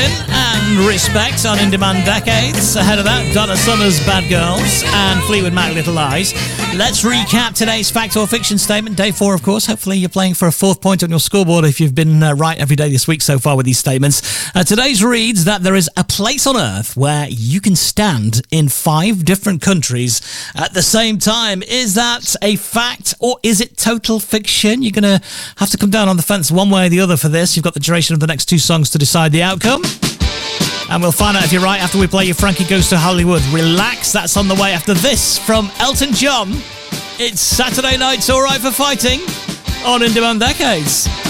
Martin and Respect on In Demand Decades. Ahead of that, Donna Summer's Bad Girls and Fleetwood Mac Little Lies. Let's recap today's fact or fiction statement. Day 4, of course. Hopefully you're playing for a 4th point on your scoreboard if you've been right every day this week so far with these statements. Today's reads that there is a place on Earth where you can stand in 5 different countries at the same time. Is that a fact or is it total fiction? You're going to have to come down on the fence one way or the other for this. You've got the duration of the next 2 songs to decide the outcome. And we'll find out if you're right after we play you Frankie Goes to Hollywood. Relax, that's on the way after this from Elton John. It's Saturday Night's Alright for Fighting on In Demand Decades.